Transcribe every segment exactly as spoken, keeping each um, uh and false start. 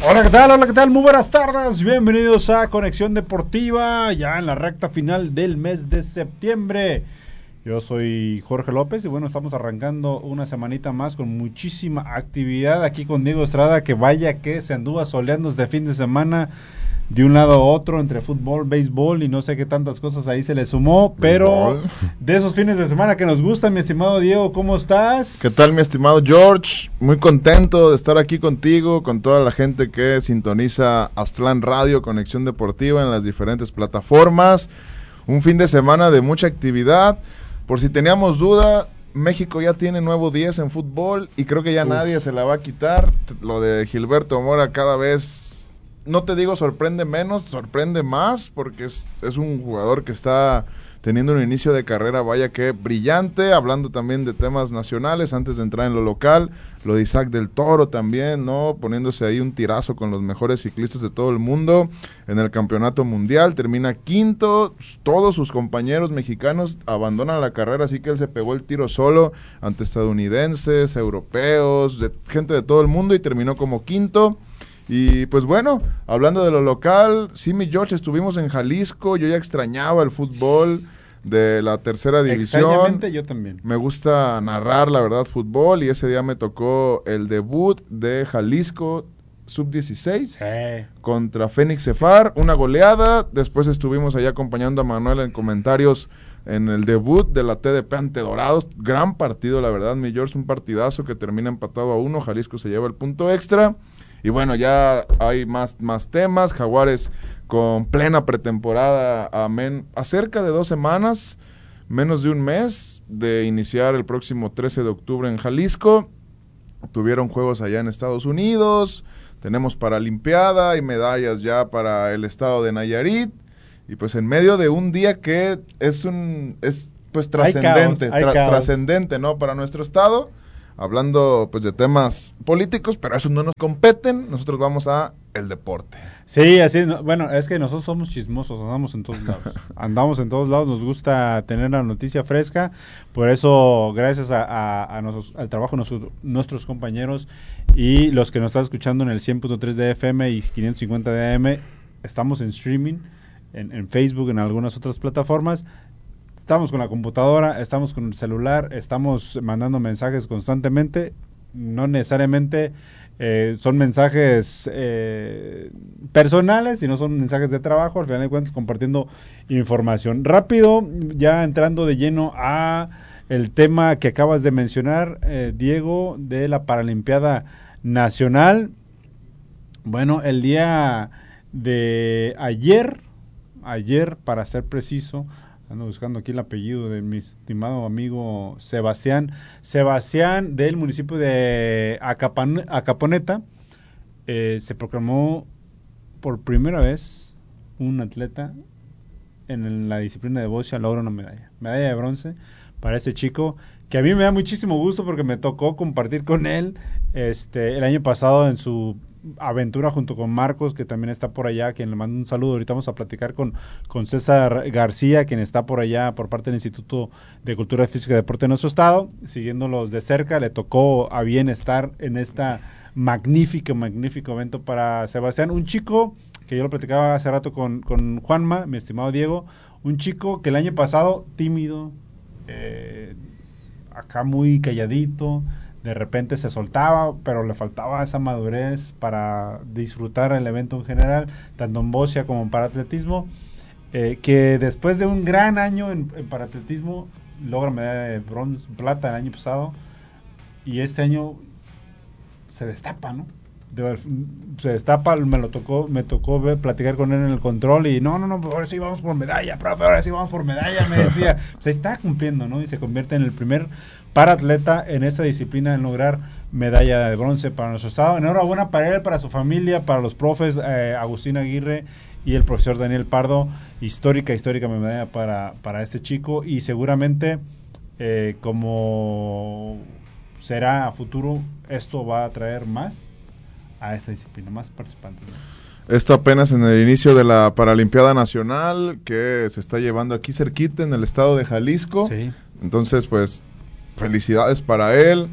Hola, ¿qué tal? Hola, ¿qué tal? Muy buenas tardes. Bienvenidos a Conexión Deportiva, ya en la recta final del mes de septiembre. Yo soy Jorge López y bueno, estamos arrancando una semanita más con muchísima actividad aquí con Diego Estrada, que vaya que se anduvo soleando este fin de semana de un lado a otro entre fútbol, béisbol y no sé qué tantas cosas ahí se le sumó, pero béisbol. De esos fines de semana que nos gustan, mi estimado Diego, ¿cómo estás? ¿Qué tal, mi estimado George? Muy contento de estar aquí contigo, con toda la gente que sintoniza Aztlán Radio, Conexión Deportiva en las diferentes plataformas. Un fin de semana de mucha actividad. Por si teníamos duda, México ya tiene nuevo diez en fútbol y creo que ya Uf. nadie se la va a quitar. Lo de Gilberto Mora cada vez, no te digo sorprende menos, sorprende más, porque es, es un jugador que está teniendo un inicio de carrera, vaya que brillante, hablando también de temas nacionales, antes de entrar en lo local, lo de Isaac del Toro también, ¿no? Poniéndose ahí un tirazo con los mejores ciclistas de todo el mundo en el campeonato mundial, termina quinto, todos sus compañeros mexicanos abandonan la carrera, así que él se pegó el tiro solo ante estadounidenses, europeos, de, gente de todo el mundo y terminó como quinto. Y pues bueno, hablando de lo local, sí, mi George, estuvimos en Jalisco, yo ya extrañaba el fútbol de la tercera división. Extrañamente yo también. Me gusta narrar, la verdad, fútbol, y ese día me tocó el debut de Jalisco sub dieciséis sí. contra Fénix Cefar, una goleada. Después estuvimos allá acompañando a Manuel en comentarios en el debut de la T D P ante Dorados. Gran partido, la verdad, mi George, un partidazo que termina empatado a uno. Jalisco se lleva el punto extra. Y bueno, ya hay más, más temas. Jaguares con plena pretemporada a, men, a cerca de dos semanas, menos de un mes de iniciar el próximo trece de octubre en Jalisco. Tuvieron juegos allá en Estados Unidos, tenemos Paralimpiada y medallas ya para el estado de Nayarit. Y pues en medio de un día que es un es pues trascendente, tra- trascendente, ¿no? Para nuestro estado. Hablando pues de temas políticos, pero eso no nos competen, nosotros vamos a el deporte. Sí, así es, bueno, es que nosotros somos chismosos, andamos en todos lados, andamos en todos lados, nos gusta tener la noticia fresca, por eso gracias a, a, a nosotros, al trabajo de nosotros, nuestros compañeros y los que nos están escuchando en el cien punto tres de F M y quinientos cincuenta de A M, estamos en streaming, en, en Facebook, en algunas otras plataformas. Estamos con la computadora, estamos con el celular, estamos mandando mensajes constantemente, no necesariamente eh, son mensajes eh, personales, sino son mensajes de trabajo, al final de cuentas compartiendo información. Rápido, ya entrando de lleno a el tema que acabas de mencionar, eh, Diego, de la Paralimpiada Nacional. Bueno, el día de ayer, ayer para ser preciso, ando buscando aquí el apellido de mi estimado amigo Sebastián. Sebastián, del municipio de Acapan- Acaponeta, eh, se proclamó por primera vez un atleta en la disciplina de boxeo, logra una medalla. Medalla de bronce para este chico, que a mí me da muchísimo gusto porque me tocó compartir con él este el año pasado en su aventura junto con Marcos, que también está por allá, quien le mando un saludo. Ahorita vamos a platicar con, con César García, quien está por allá por parte del Instituto de Cultura Física y Deporte de nuestro estado, siguiéndolos de cerca. Le tocó a bien estar en esta magnífico, magnífico evento para Sebastián, un chico que yo lo platicaba hace rato con, con Juanma, mi estimado Diego, un chico que el año pasado tímido, eh, acá muy calladito, de repente se soltaba, pero le faltaba esa madurez para disfrutar el evento en general, tanto en boxeo como en paratletismo, eh, que después de un gran año en, en paratletismo logra medalla de bronce, plata el año pasado, y este año se destapa, ¿no? De, se destapa, me lo tocó, me tocó ver, platicar con él en el control y no, no, no, ahora sí vamos por medalla, profe, ahora sí vamos por medalla, me decía. Se está cumpliendo, ¿no? Y se convierte en el primer paratleta en esta disciplina en lograr medalla de bronce para nuestro estado. Enhorabuena para él, para su familia, para los profes eh, Agustín Aguirre y el profesor Daniel Pardo. Histórica, histórica medalla para, para este chico, y seguramente eh, como será a futuro, esto va a traer más a esta disciplina, más participantes, ¿no? Esto apenas en el inicio de la Paralimpiada Nacional, que se está llevando aquí cerquita en el estado de Jalisco. Sí. Entonces, pues, felicidades para él.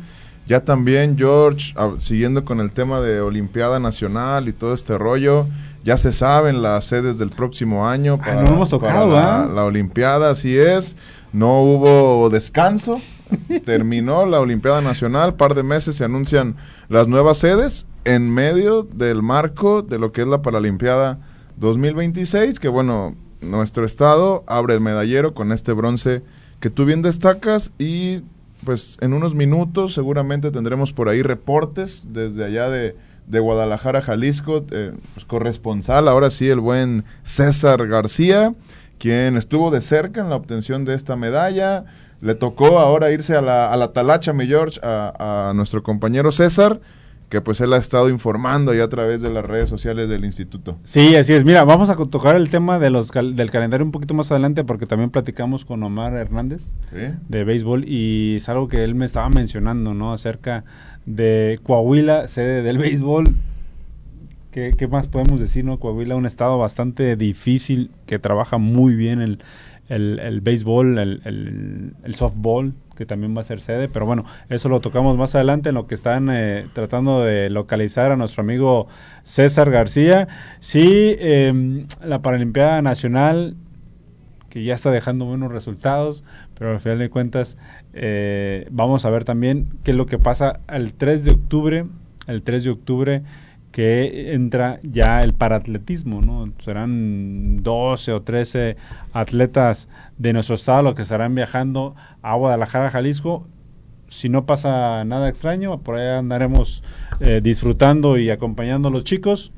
Ya también, George, ah, siguiendo con el tema de Olimpiada Nacional y todo este rollo, ya se saben las sedes del próximo año para, ah, no hemos tocado, para la, ¿eh? la Olimpiada, así es. No hubo descanso, terminó la Olimpiada Nacional, par de meses se anuncian las nuevas sedes en medio del marco de lo que es la Paralimpiada dos mil veintiséis, que bueno, nuestro estado abre el medallero con este bronce que tú bien destacas y pues en unos minutos seguramente tendremos por ahí reportes desde allá de, de Guadalajara, Jalisco, eh, pues corresponsal, ahora sí el buen César García, quien estuvo de cerca en la obtención de esta medalla. Le tocó ahora irse a la, a la talacha, mi George, a, a nuestro compañero César, que pues él ha estado informando ahí a través de las redes sociales del instituto. Sí, así es. Mira, vamos a tocar el tema de los cal del calendario un poquito más adelante porque también platicamos con Omar Hernández, ¿sí?, de béisbol, y es algo que él me estaba mencionando, ¿no? Acerca de Coahuila, sede del béisbol. ¿Qué, qué más podemos decir, no? Coahuila, un estado bastante difícil que trabaja muy bien el, el, el béisbol, el, el, el softball, que también va a ser sede, pero bueno, eso lo tocamos más adelante en lo que están eh, tratando de localizar a nuestro amigo César García. Sí, eh, la Paralimpiada Nacional, que ya está dejando buenos resultados, pero al final de cuentas eh, vamos a ver también qué es lo que pasa el tres de octubre, el tres de octubre, que entra ya el paraatletismo, ¿no? Serán doce o trece atletas de nuestro estado los que estarán viajando a Guadalajara, Jalisco. Si no pasa nada extraño, por ahí andaremos eh, disfrutando y acompañando a los chicos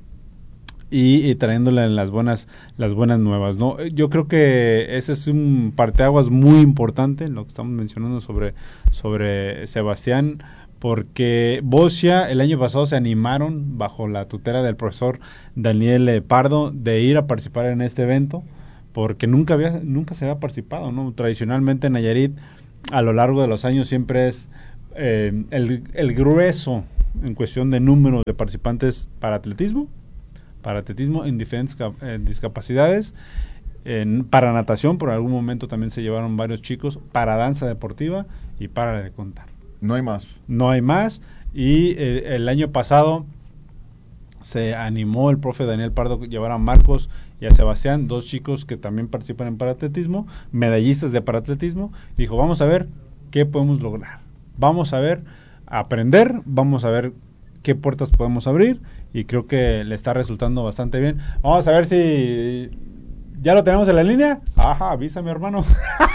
y, y trayéndole las buenas las buenas nuevas, ¿no? Yo creo que ese es un parteaguas muy importante en lo que estamos mencionando sobre, sobre Sebastián, porque Bocia el año pasado se animaron bajo la tutela del profesor Daniel Pardo de ir a participar en este evento, porque nunca había nunca se había participado, ¿no? Tradicionalmente en Nayarit a lo largo de los años siempre es eh, el, el grueso en cuestión de número de participantes para atletismo, para atletismo en diferentes eh, discapacidades, en, para natación, por algún momento también se llevaron varios chicos, para danza deportiva y para de contar. No hay más. No hay más. Y eh, el año pasado se animó el profe Daniel Pardo a llevar a Marcos y a Sebastián, dos chicos que también participan en paraatletismo, medallistas de paraatletismo. Dijo, vamos a ver qué podemos lograr. Vamos a ver, aprender, vamos a ver qué puertas podemos abrir, y creo que le está resultando bastante bien. Vamos a ver si ya lo tenemos en la línea. Ajá, avisa mi hermano.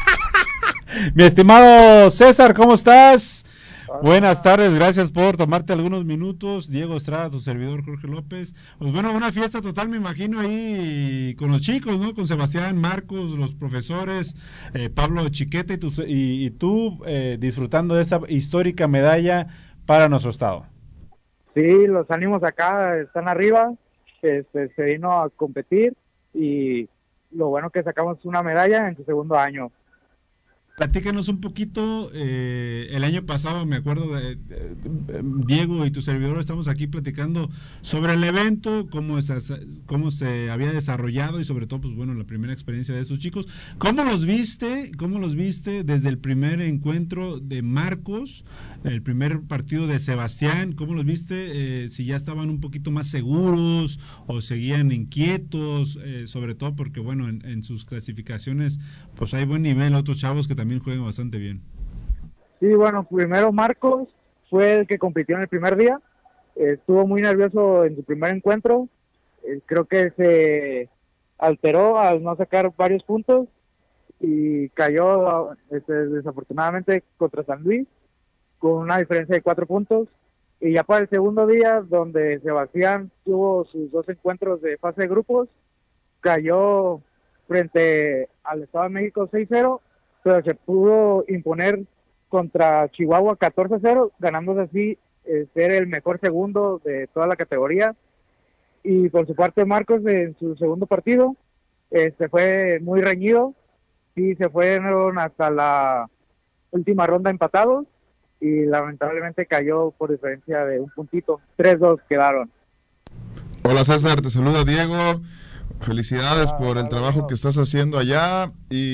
Mi estimado César, ¿cómo estás? Ah. Buenas tardes, gracias por tomarte algunos minutos. Diego Estrada, tu servidor Jorge López. Pues bueno, una fiesta total, me imagino, ahí con los chicos, ¿no? Con Sebastián, Marcos, los profesores, eh, Pablo Chiquete y, tu, y, y tú eh, disfrutando de esta histórica medalla para nuestro estado. Sí, los ánimos acá están arriba, este, se vino a competir y lo bueno que sacamos una medalla en su segundo año. Platícanos un poquito, eh, el año pasado me acuerdo de, de, de Diego y tu servidor estamos aquí platicando sobre el evento, cómo, es, cómo se había desarrollado y sobre todo, pues bueno, la primera experiencia de esos chicos. ¿Cómo los viste? ¿Cómo los viste desde el primer encuentro de Marcos, el primer partido de Sebastián? ¿Cómo los viste? Eh, si ya estaban un poquito más seguros o seguían inquietos, eh, sobre todo porque bueno, en, en sus clasificaciones pues hay buen nivel, otros chavos que también juegan bastante bien. Sí, bueno, primero Marcos fue el que compitió en el primer día, eh, estuvo muy nervioso en su primer encuentro, eh, creo que se alteró al no sacar varios puntos y cayó este, desafortunadamente contra San Luis con una diferencia de cuatro puntos, y ya para el segundo día, donde Sebastián tuvo sus dos encuentros de fase de grupos, cayó frente al Estado de México seis cero, pero se pudo imponer contra Chihuahua catorce cero, ganándose así eh, ser el mejor segundo de toda la categoría. Y por su parte Marcos en su segundo partido este fue muy reñido y se fueron hasta la última ronda empatados y lamentablemente cayó por diferencia de un puntito, tres dos quedaron. Hola César, te saluda Diego. Felicidades por el trabajo que estás haciendo allá y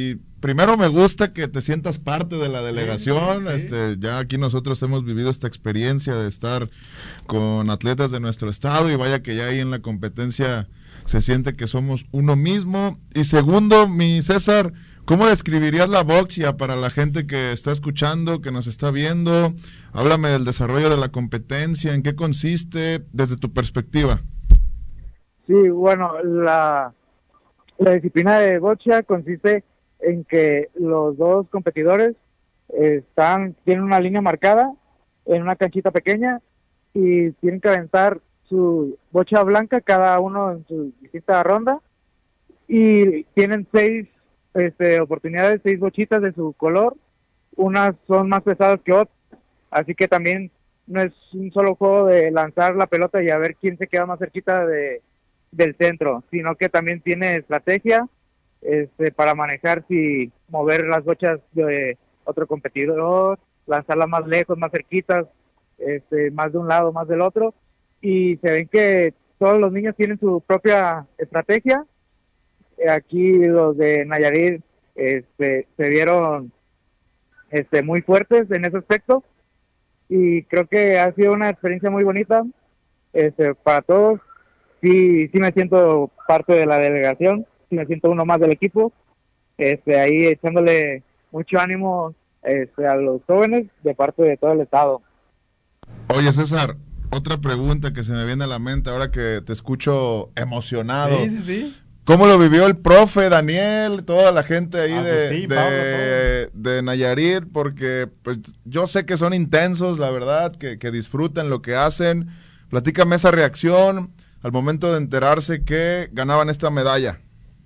primero me gusta que te sientas parte de la delegación. Sí, sí. Este, ya aquí nosotros hemos vivido esta experiencia de estar con atletas de nuestro estado y vaya que ya ahí en la competencia se siente que somos uno mismo. Y segundo, mi César, ¿cómo describirías la boxia para la gente que está escuchando, que nos está viendo? Háblame del desarrollo de la competencia, ¿en qué consiste desde tu perspectiva? Sí, bueno, la, la disciplina de boxea consiste en que los dos competidores están tienen una línea marcada en una canchita pequeña y tienen que aventar su bocha blanca cada uno en su distinta ronda y tienen seis este, oportunidades, seis bochitas de su color. Unas son más pesadas que otras, así que también no es un solo juego de lanzar la pelota y a ver quién se queda más cerquita de del centro, sino que también tiene estrategia este, para manejar si mover las bochas de otro competidor, lanzarlas más lejos, más cerquitas, este, más de un lado, más del otro, y se ven que todos los niños tienen su propia estrategia. Aquí los de Nayarit este, se vieron este, muy fuertes en ese aspecto, y creo que ha sido una experiencia muy bonita este, para todos. Sí, sí me siento parte de la delegación, sí me siento uno más del equipo, este, ahí echándole mucho ánimo este, a los jóvenes de parte de todo el estado. Oye, César, otra pregunta que se me viene a la mente ahora que te escucho emocionado. Sí, sí, sí. ¿Cómo lo vivió el profe, Daniel, toda la gente ahí de, Agustín, de, Pablo, de Nayarit? Porque pues, yo sé que son intensos, la verdad, que, que disfrutan lo que hacen. Platícame esa reacción al momento de enterarse que ganaban esta medalla.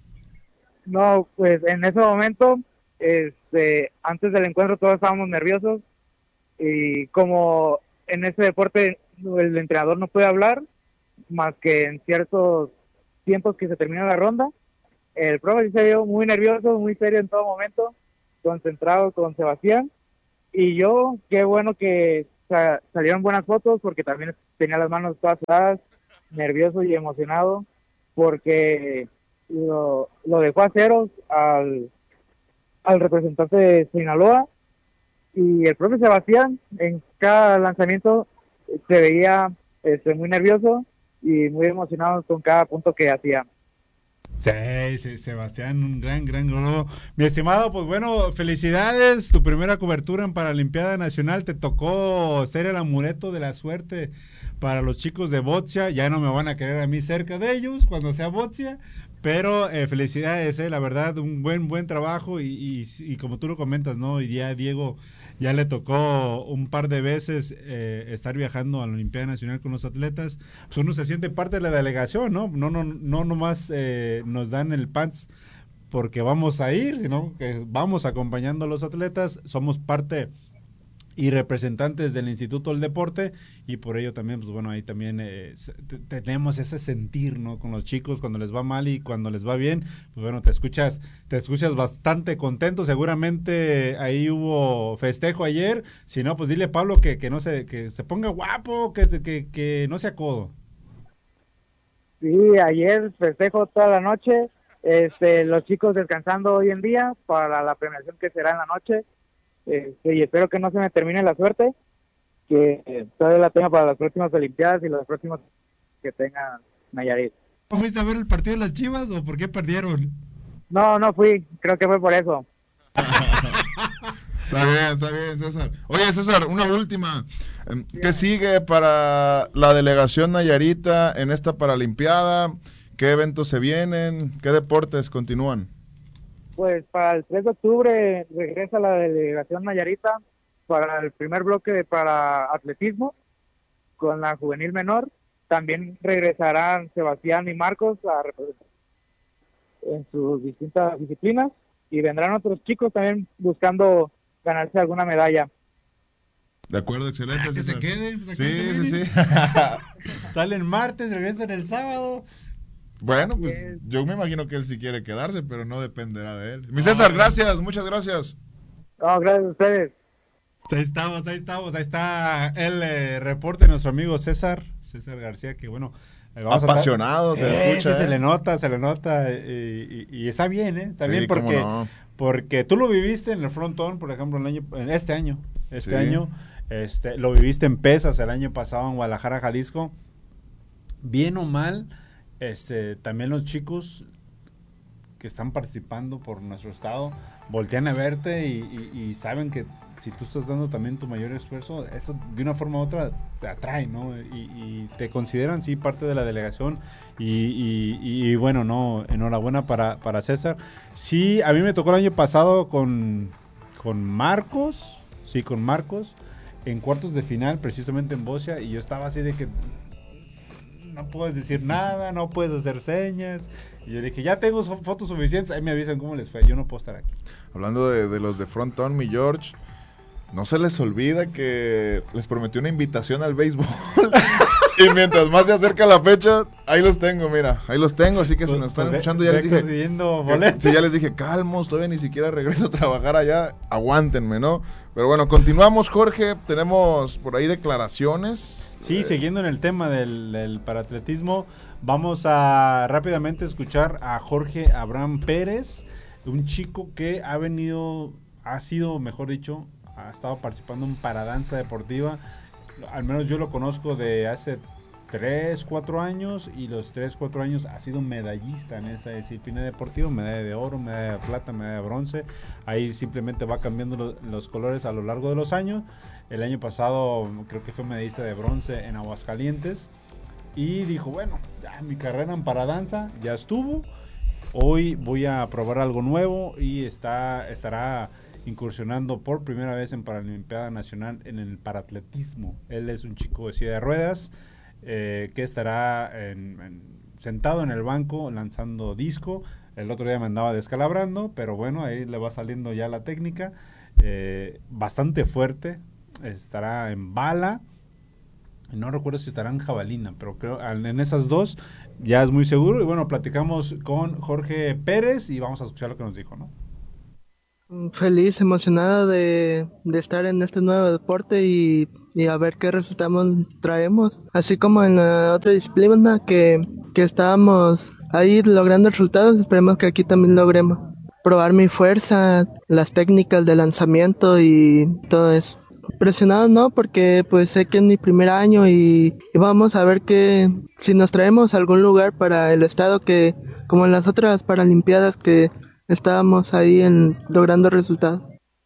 No, pues en ese momento, este, antes del encuentro todos estábamos nerviosos y como en ese deporte el entrenador no puede hablar más que en ciertos tiempos que se termina la ronda, el profe sí se vio muy nervioso, muy serio en todo momento, concentrado con Sebastián, y yo, qué bueno que sa- salieron buenas fotos porque también tenía las manos todas sudadas, nervioso y emocionado porque lo, lo dejó a ceros al, al representante de Sinaloa, y el propio Sebastián en cada lanzamiento se veía este, muy nervioso y muy emocionado con cada punto que hacía. Sí, sí, Sebastián, un gran, gran logro. Mi estimado, pues bueno, felicidades, tu primera cobertura en Paralimpiada Nacional, te tocó ser el amuleto de la suerte para los chicos de boxea, ya no me van a querer a mí cerca de ellos cuando sea boxea, pero eh, felicidades, eh, la verdad, un buen, buen trabajo y, y, y como tú lo comentas, ¿no? Y ya Diego ya le tocó un par de veces eh, estar viajando a la Olimpiada Nacional con los atletas, pues uno se siente parte de la delegación, ¿no? No, no, no nomás eh, nos dan el pants porque vamos a ir, sino que vamos acompañando a los atletas, somos parte y representantes del Instituto del Deporte, y por ello también, pues bueno, ahí también eh, t- tenemos ese sentir, ¿no? Con los chicos cuando les va mal y cuando les va bien, pues bueno, te escuchas, te escuchas bastante contento, seguramente ahí hubo festejo ayer, si no, pues dile a Pablo que, que no se, que se ponga guapo, que, se, que, que no sea codo. Sí, ayer festejo toda la noche, este, los chicos descansando hoy en día para la premiación que será en la noche. Este, y espero que no se me termine la suerte, que eh, todavía la tenga para las próximas Olimpiadas y los próximos que tenga Nayarit. ¿No fuiste a ver el partido de las Chivas o por qué perdieron? No, no fui, creo que fue por eso. Está bien, está bien, César. Oye, César, una última. ¿Qué sigue para la delegación nayarita en esta Paralimpiada? ¿Qué eventos se vienen? ¿Qué deportes continúan? Pues para el tres de octubre regresa la delegación Nayarita para el primer bloque para atletismo con la juvenil menor. También regresarán Sebastián y Marcos a representar en sus distintas disciplinas y vendrán otros chicos también buscando ganarse alguna medalla. De acuerdo, excelente. Ah, que César. se queden. Pues, Sí, sí, sí. Salen martes, regresan el sábado. Bueno, pues yo me imagino que él sí quiere quedarse, pero no dependerá de él. Mi César, gracias, muchas gracias. No, gracias a ustedes. Ahí estamos, ahí estamos, ahí está el eh, reporte de nuestro amigo César, César García, que bueno, eh, vamos apasionado, a se sí, escucha. Sí, ¿eh? se le nota, se le nota, y, y, y está bien, ¿eh? Está sí, bien porque, no. porque tú lo viviste en el frontón, por ejemplo, el año, en este año, este Sí. año, este, lo viviste en pesas el año pasado en Guadalajara, Jalisco. Bien o mal, este, también los chicos que están participando por nuestro estado voltean a verte y, y, y saben que si tú estás dando también tu mayor esfuerzo, eso de una forma u otra te atrae, ¿no? Y, y te consideran, sí, parte de la delegación y, y, y bueno, no, enhorabuena para, para César. Sí, a mí me tocó el año pasado con, con Marcos, sí, con Marcos, en cuartos de final, precisamente en Bocia, y yo estaba así de que no puedes decir nada, no puedes hacer señas. Y yo le dije, ya tengo fotos suficientes, ahí me avisan cómo les fue, yo no puedo estar aquí. Hablando de, de los de frontón, mi George, no se les olvida que les prometió una invitación al béisbol. Y mientras más se acerca la fecha, ahí los tengo, mira, ahí los tengo, así que si Pues, nos están pues, escuchando ve- ya ve les dije, consiguiendo que- boletos. sí, ya les dije, calmos, todavía ni siquiera regreso a trabajar allá, aguántenme, ¿no? Pero bueno, continuamos, Jorge, tenemos por ahí declaraciones. Sí, Eh, siguiendo en el tema del, del paratletismo, vamos a rápidamente escuchar a Jorge Abraham Pérez, un chico que ha venido, ha sido, mejor dicho, ha estado participando en paradanza deportiva. Al menos yo lo conozco de hace tres, cuatro años, y los tres, cuatro años ha sido medallista en esa disciplina deportiva, medalla de oro, medalla de plata, medalla de bronce. Ahí simplemente va cambiando lo, los colores a lo largo de los años. El año pasado creo que fue medallista de bronce en Aguascalientes y dijo, bueno, ya mi carrera en paradanza ya estuvo, hoy voy a probar algo nuevo, y está estará incursionando por primera vez en Paralimpiada Nacional en el paratletismo. Él es un chico de silla de ruedas, eh, que estará en, en, sentado en el banco lanzando disco. El otro día me andaba descalabrando, pero bueno, ahí le va saliendo ya la técnica, eh, bastante fuerte. Estará en bala, no recuerdo si estará en jabalina, pero creo en esas dos ya es muy seguro. Y bueno, platicamos con Jorge Pérez y vamos a escuchar lo que nos dijo, ¿no? Feliz, emocionado de, de estar en este nuevo deporte y, y a ver qué resultados traemos. Así como en la otra disciplina que, que estábamos ahí logrando resultados, esperemos que aquí también logremos probar mi fuerza, las técnicas de lanzamiento y todo eso. Presionado no, porque pues sé que es mi primer año y, y vamos a ver que si nos traemos a algún lugar para el estado, que como en las otras paralimpiadas que estábamos ahí en logrando resultados.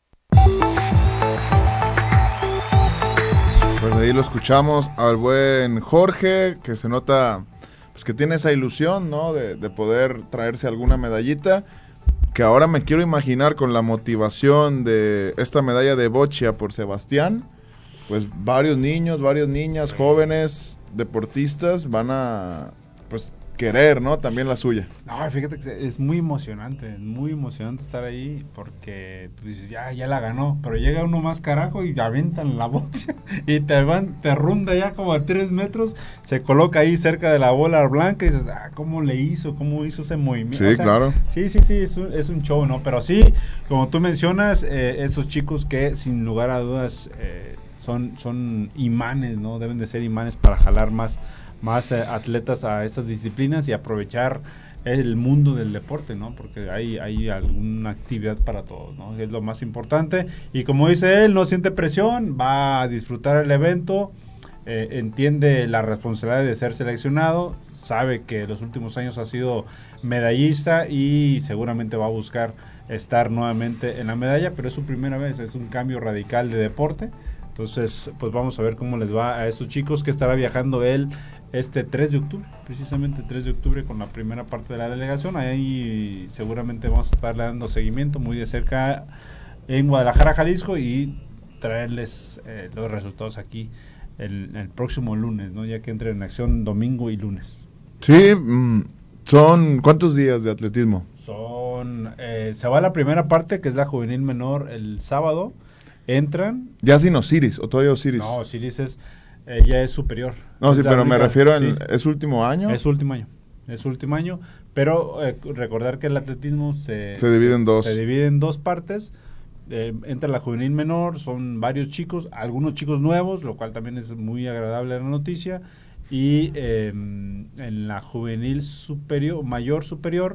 Pues ahí lo escuchamos al buen Jorge, que se nota pues que tiene esa ilusión, ¿no? De, de poder traerse alguna medallita, que ahora me quiero imaginar con la motivación de esta medalla de Bocia por Sebastián, pues varios niños, varias niñas, sí, jóvenes, deportistas van a pues querer, ¿no? También la suya. No, fíjate que es muy emocionante, muy emocionante estar ahí, porque tú dices, ya, ya la ganó, pero llega uno más carajo y avientan la bocha y te van, te runda ya como a tres metros, se coloca ahí cerca de la bola blanca y dices, ah, ¿cómo le hizo? ¿Cómo hizo ese movimiento? Sí, o sea, claro. Sí, sí, sí, es un, es un show, ¿no? Pero sí, como tú mencionas, eh, estos chicos que sin lugar a dudas eh, son, son imanes, ¿no? Deben de ser imanes para jalar más más eh, atletas a estas disciplinas y aprovechar el mundo del deporte, ¿no? Porque hay, hay alguna actividad para todos, ¿no? Es lo más importante. Y como dice él, no siente presión, va a disfrutar el evento, eh, entiende la responsabilidad de ser seleccionado, sabe que los últimos años ha sido medallista y seguramente va a buscar estar nuevamente en la medalla, pero es su primera vez, es un cambio radical de deporte. Entonces, pues vamos a ver cómo les va a estos chicos, que estará viajando él este tres de octubre, precisamente tres de octubre, con la primera parte de la delegación. Ahí seguramente vamos a estarle dando seguimiento muy de cerca en Guadalajara, Jalisco, y traerles eh, los resultados aquí el, el próximo lunes, ¿no? Ya que entre en acción domingo y lunes. Sí, mmm, son ¿cuántos días de atletismo? Son, eh, se va la primera parte, que es la juvenil menor, el sábado. Entran. Ya sin Osiris, o todavía Osiris. No, Osiris es, eh, ya es superior. No, es sí, pero única, me refiero en, sí, ¿es último año? Es último año, es último año, pero eh, recordar que el atletismo se, se divide en dos. Se divide en dos partes. Eh, entra la juvenil menor, son varios chicos, algunos chicos nuevos, lo cual también es muy agradable la noticia. Y eh, en la juvenil superior, mayor superior,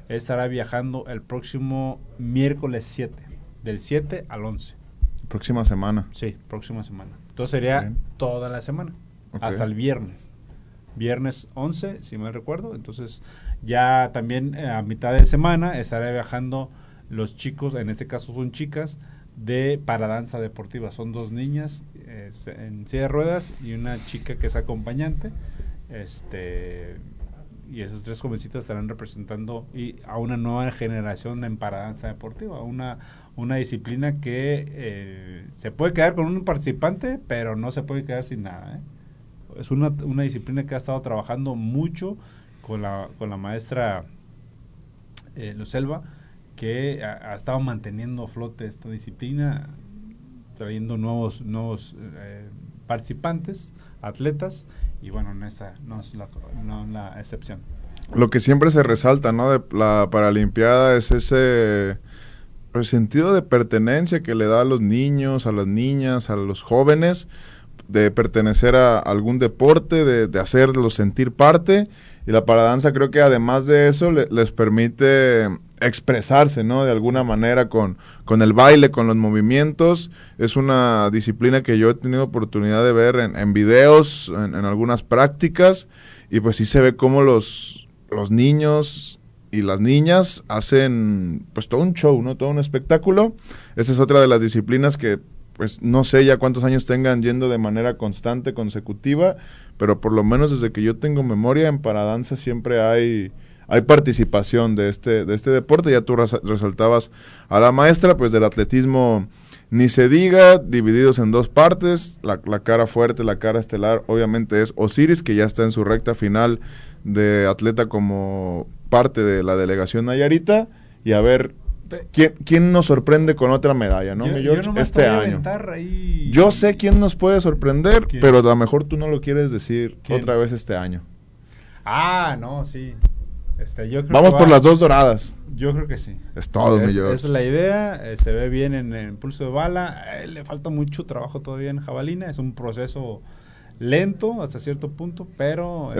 estará viajando el próximo miércoles siete, del siete al once. Próxima semana. Sí, próxima semana. Entonces sería Bien. toda la semana, Okay. hasta el viernes. Viernes once, si me recuerdo. Entonces ya también eh, a mitad de semana estará viajando los chicos, en este caso son chicas, de paradanza deportiva. Son dos niñas eh, en silla de ruedas y una chica que es acompañante. Este y esas tres jovencitas estarán representando y a una nueva generación en paradanza deportiva, una una disciplina que eh, se puede quedar con un participante, pero no se puede quedar sin nada, ¿eh? Es una, una disciplina que ha estado trabajando mucho con la con la maestra eh, Lucelva, que ha, ha estado manteniendo a flote esta disciplina, trayendo nuevos nuevos eh, participantes, atletas, y bueno, en esa no es la, no la excepción. Lo que siempre se resalta, ¿no?, de la Paralimpiada es ese el sentido de pertenencia que le da a los niños, a las niñas, a los jóvenes, de pertenecer a algún deporte, de, de hacerlos sentir parte, y la paradanza creo que además de eso le, les permite expresarse, ¿no?, de alguna manera con, con el baile, con los movimientos. Es una disciplina que yo he tenido oportunidad de ver en, en videos, en, en algunas prácticas, y pues sí se ve cómo los, los niños y las niñas hacen pues todo un show, ¿no?, todo un espectáculo. Esa es otra de las disciplinas que pues no sé ya cuántos años tengan yendo de manera constante, consecutiva, pero por lo menos desde que yo tengo memoria en paradanza siempre hay hay participación de este de este deporte. Ya tú res- resaltabas a la maestra, pues del atletismo ni se diga, divididos en dos partes. La, la cara fuerte, la cara estelar obviamente es Osiris, que ya está en su recta final de atleta como parte de la delegación nayarita, y a ver quién, quién nos sorprende con otra medalla, ¿no, Yo- mi yo George? nomás Este te voy a año. aventar ahí- Yo sé quién nos puede sorprender, ¿Quién? pero a lo mejor tú no lo quieres decir ¿Quién? otra vez este año. Ah, no, sí. Este, yo creo Vamos que por va- las dos doradas. Yo creo que sí. Es todo, mi es, George. es la idea, eh, se ve bien en el pulso de bala, eh, le falta mucho trabajo todavía en jabalina, es un proceso lento hasta cierto punto, pero